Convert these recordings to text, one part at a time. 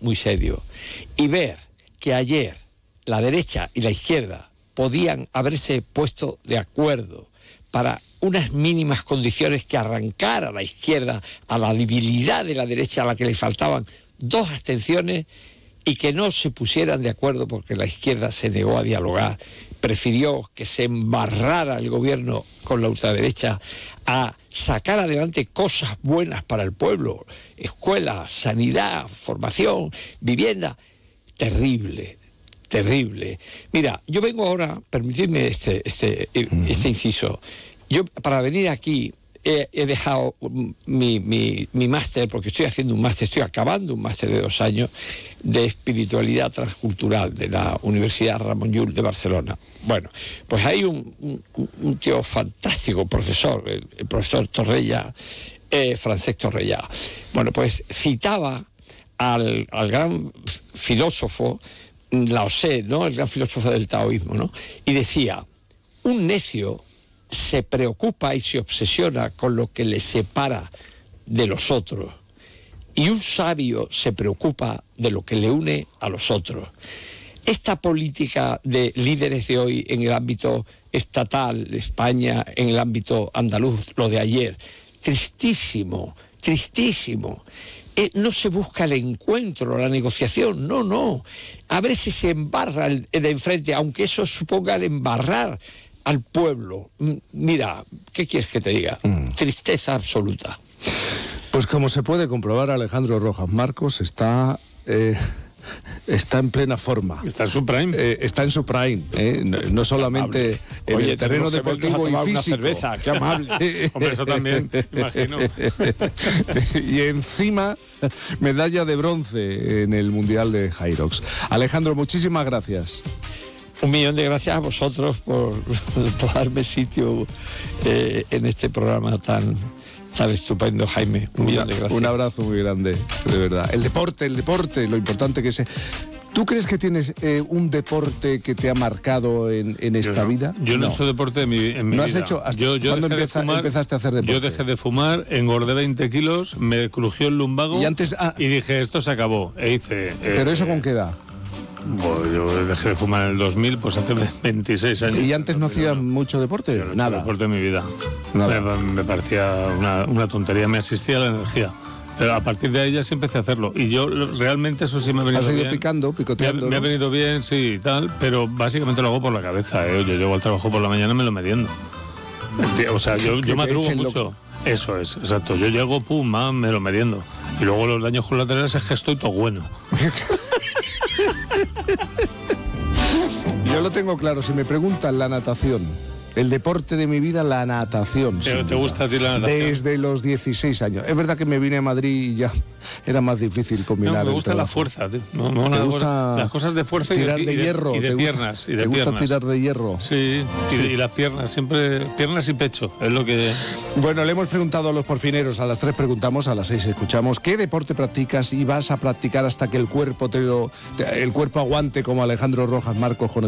muy serio. Y ver que ayer la derecha y la izquierda podían haberse puesto de acuerdo para unas mínimas condiciones que arrancara a la izquierda a la debilidad de la derecha a la que le faltaban 2 abstenciones y que no se pusieran de acuerdo porque la izquierda se negó a dialogar, prefirió que se embarrara el gobierno con la ultraderecha a sacar adelante cosas buenas para el pueblo, escuelas, sanidad, formación, vivienda. Terrible, terrible. Mira, yo vengo ahora, permitidme este inciso. Yo, para venir aquí, he dejado mi máster, porque estoy haciendo un máster, estoy acabando un máster de 2 años de espiritualidad transcultural de la Universidad Ramon Llull de Barcelona. Bueno, pues hay un tío fantástico, profesor, el profesor Torrella, Francesc Torrella. Bueno, pues citaba al gran filósofo Lao Tse, ¿no? El gran filósofo del taoísmo, ¿no? Y decía, un necio se preocupa y se obsesiona con lo que le separa de los otros, y un sabio se preocupa de lo que le une a los otros. Esta política de líderes de hoy en el ámbito estatal de España, en el ámbito andaluz, lo de ayer, tristísimo, tristísimo. No se busca el encuentro, la negociación, no. A ver si se embarra el de enfrente, aunque eso suponga el embarrar al pueblo. Mira, ¿qué quieres que te diga? Tristeza absoluta. Pues como se puede comprobar, Alejandro Rojas Marcos está en plena forma. Está en su prime. Está en su prime. No solamente en el terreno deportivo y físico. Una cerveza, qué amable. Hombre, eso también, imagino. Y encima, medalla de bronce en el Mundial de Hyrox. Alejandro, muchísimas gracias. 1.000.000 de gracias a vosotros por darme sitio en este programa tan estupendo, Jaime. 1.000.000 de gracias. Un abrazo muy grande, de verdad. El deporte, lo importante que es. ¿Tú crees que tienes un deporte que te ha marcado en esta vida? Yo no he hecho deporte en mi vida. ¿No has hecho? ¿Cuándo empezaste a hacer deporte? Yo dejé de fumar, engordé 20 kilos, me crujió el lumbago y dije, esto se acabó. E hice... ¿Pero eso con qué edad? Bueno, yo dejé de fumar en el 2000, pues hace 26 años. ¿Y antes no hacías mucho deporte? Yo no he Nada. hecho deporte en mi vida. Nada. Me parecía una tontería, me asistía la energía. Pero a partir de ahí ya sí empecé a hacerlo. Y yo realmente eso sí me ha venido bien. ¿Has ido picoteando? Me ha venido bien, sí, y tal, pero básicamente lo hago por la cabeza. Yo llego al trabajo por la mañana y me lo meriendo. O sea, yo madrugo mucho. Eso es, exacto. Yo llego, pum, me lo meriendo. Y luego los daños colaterales es que estoy todo bueno. Yo lo tengo claro. Si me preguntan la natación, el deporte de mi vida, la natación. ¿Te gusta a ti la natación? Desde los 16 años. Es verdad que me vine a Madrid y ya era más difícil combinar. No, me gusta la fuerza, tío. ¿Te gusta las cosas de fuerza tirar y de hierro? Y de piernas. ¿Te gusta tirar de hierro? Sí, y las piernas, siempre piernas y pecho, es lo que... Bueno, le hemos preguntado a los porfineros, a las 3 preguntamos, a las 6 escuchamos, ¿qué deporte practicas y vas a practicar hasta que el cuerpo aguante, como Alejandro Rojas Marcos con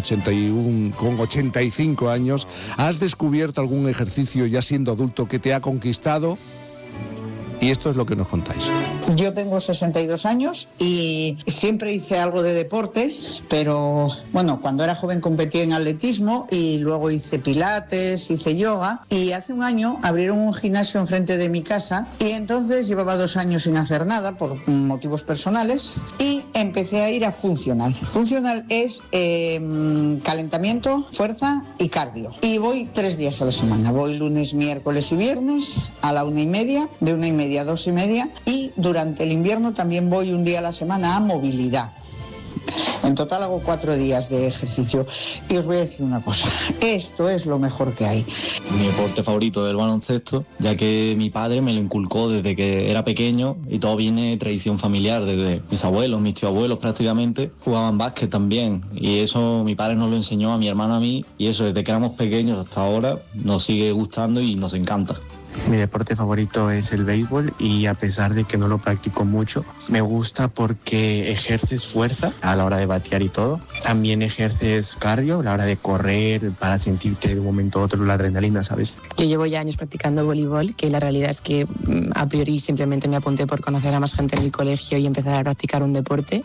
85 años? ¿Has descubierto algún ejercicio ya siendo adulto que te ha conquistado? Y esto es lo que nos contáis. Yo tengo 62 años y siempre hice algo de deporte, pero bueno, cuando era joven competí en atletismo y luego hice pilates, hice yoga, y hace un año abrieron un gimnasio enfrente de mi casa y entonces llevaba 2 años sin hacer nada por motivos personales y empecé a ir a funcional. Funcional es calentamiento, fuerza y cardio. Y voy 3 días a la semana. Voy lunes, miércoles y viernes a la 1:30, de 1:30 a 2:30, y durante el invierno también voy un día a la semana a movilidad. En total hago 4 días de ejercicio. Y os voy a decir una cosa, esto es lo mejor que hay. Mi deporte favorito es el baloncesto, ya que mi padre me lo inculcó desde que era pequeño y todo viene de tradición familiar, desde mis abuelos, mis tíos abuelos prácticamente jugaban básquet también, y eso mi padre nos lo enseñó a mi hermano, a mí, y eso desde que éramos pequeños hasta ahora nos sigue gustando y nos encanta. Mi deporte favorito es el béisbol y a pesar de que no lo practico mucho, me gusta porque ejerces fuerza a la hora de batear y todo. También ejerces cardio a la hora de correr para sentirte de un momento a otro la adrenalina, ¿sabes? Yo llevo ya años practicando voleibol, que la realidad es que a priori simplemente me apunté por conocer a más gente en el colegio y empezar a practicar un deporte.